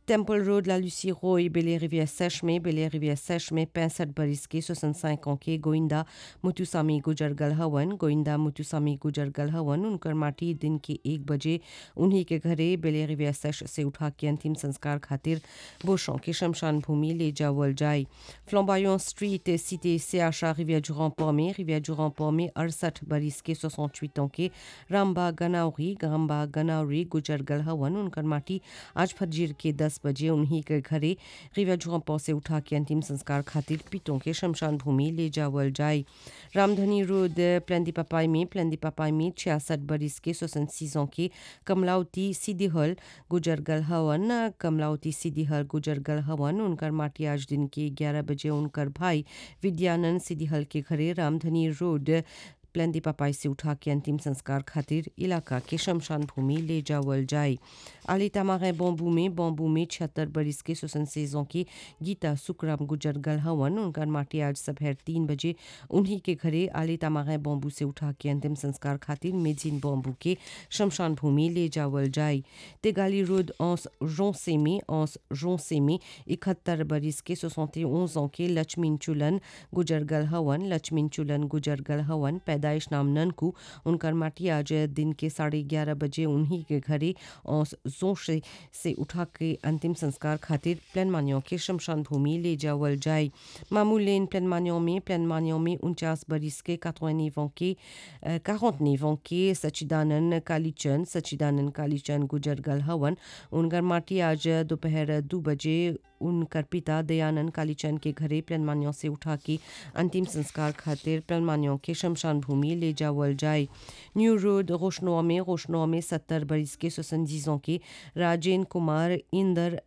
Temple Road, La Lucie Roy, Belle-Rivière Sèche में 65 बरिस के 65 ans के गोइंदा मुतुसामी गुजर गल हवन गोइंदा मुतुसामी गुजर गल हवन उनकर माटी दिन के 1 बजे उन्हीं के घरे बेले-रिवियर सैश से उठा के अंतिम संस्कार खातिर बोशों के शमशान भूमि ले जावल जाए फ्लम्बायों स्ट्रीट सिटी CHA Rivière-du-Remport में 68 बरिस के 68 ans के रामबा गनावरी गुजर गल हवन उनकर माटी आज फजर के 10 बजे उन्हीं के घरे रिविère-du-Remport से उठा के अंतिम संस्कार खातिर पीतों के शमशान भूमि ले जावल जाए रामधनी रोड प्लेंदी पापाई में 66 बरिस के 66 ans के कमलावती सीधीहल गुजर गल हवन उनकर माटी आज दिन के 11 बजे उनकर भाई विद्यानंद सीधीहल के घरे रामधनी रोड प्लेंदी पापाई से उठा के अंतिम संस्कार खातिर इलाका के शमशान भूमि ले जावल जाए आली तमागे बॉम्बू में 76 बरिस के 76 ans की गीता सुकराम गुजर गल हवन उनकर माटी आज दोपहर 3 बजे उन्हीं के घरे आली तमागे बॉम्बू से उठा के अंतिम संस्कार खातिर मेजिन बॉम्बू के शमशान भूमि ले जावल जाए तेगाली रोड अंस जोंसे में 71 बरिस के 71 ans के लक्ष्मीन चुलन गुजर गल हवन पैदाइश नाम ननकू उनकर माटी आज दिन के 11:30 बजे उन्हीं के घरे और जोशे से उठा के अंतिम संस्कार खातिर प्लेन मानियों के शमशान भूमि ले जावल जाए मामू लेन प्लेन मानियों में 49 बरिस के 49 ans के सचिदानंद कालीचंद गुजर गल हवन उनकर माटी आज दोपहर 2 बजे उनकर पिता दयानंद कालीचंद के घरे प्लेन मानियों से उठा के अंतिम संस्कार खातिर प्लेन मानियों के शमशान भूमि ले जावल जाए न्यू रोड रोशनों में 70 बरिस के 70 ans के राजेंद्र कुमार इंदर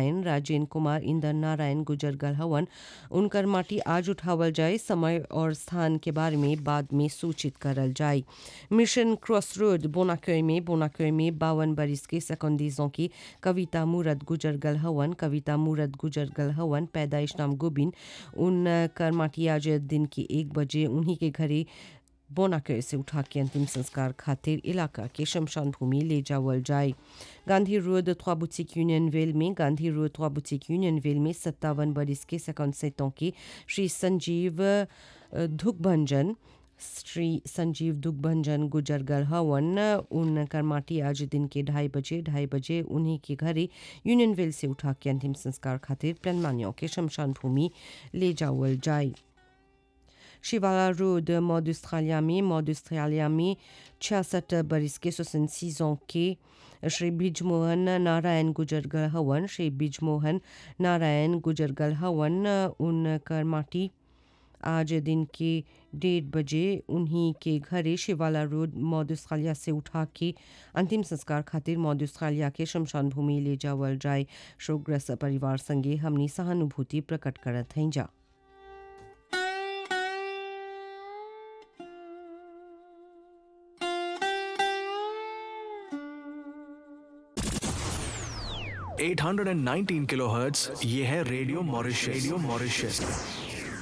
नारायण गुजर गल हवन उनकर माटी आज उठावल जाए समय और स्थान के बारे में बाद में सूचित करल जाए मिशन क्रॉस रोड बोनाकय में 52 बरिस के 70 ans की कविता मूरत गुजर गल हवन पैदाइश नाम गोबिन उनकर माटी आज दिन की 1 बजे उन्हीं के घरे बोनाकय से उठा के अंतिम संस्कार खातिर इलाका के शमशान भूमि ले जावल जाए गांधी रोड 3 बुटीक यूनियनविल में 57 बरिस के 57 ans के श्री संजीव दुखभंजन गुजर गल हवन उनकर माटी आज दिन के 2:30 बजे उन्हीं के घरे यूनियनविल से उठा के अंतिम संस्कार खातिर प्लेनमानियों के शमशान भूमि ले जावल जाए शिवाला रोड मॉड ऑस्ट्रेलिया में 66 बरिस के 66 ans के श्री बिजमोहन नारायण गुजर गल हवन उनकर माटी आज दिन के 1:30 बजे उन्हीं के घरे शिवाला रोड मॉड ऑस्ट्रेलिया से उठा के अंतिम संस्कार खातिर मॉड ऑस्ट्रेलिया के शमशान भूमि ले जावल जाए शोकग्रस्त परिवार संगे हमनी सहानुभूति प्रकट करत हैं जा 819 किलोहर्ट्ज ये है रेडियो मॉरिशस